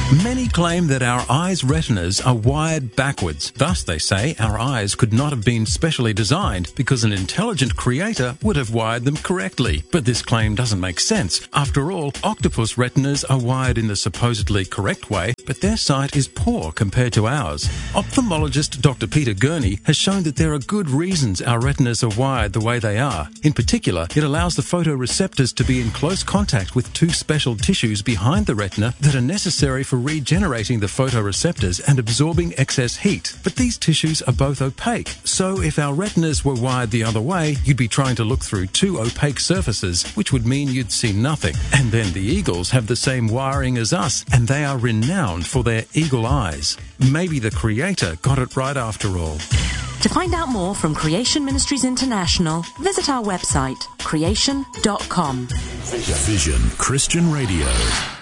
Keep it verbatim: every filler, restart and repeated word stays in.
Many claim that our eyes' retinas are wired backwards. Thus, they say, our eyes could not have been specially designed because an intelligent creator would have wired them correctly. But this claim doesn't make sense. After all, octopus retinas are wired in the supposedly correct way, but their sight is poor compared to ours. Ophthalmologist Doctor Peter Gurney has shown that there are good reasons our retinas are wired the way they are. In particular, it allows the photoreceptors to be in close contact with two special tissues behind the retina that are necessary for regenerating the photoreceptors and absorbing excess heat. But these tissues are both opaque, so if our retinas were wired the other way, you'd be trying to look through two opaque surfaces, which would mean you'd see nothing. And then the eagles have the same wiring as us, and they are renowned for their eagle eyes. Maybe the Creator got it right after all. To find out more from Creation Ministries International, visit our website, creation dot com. Vision Christian Radio.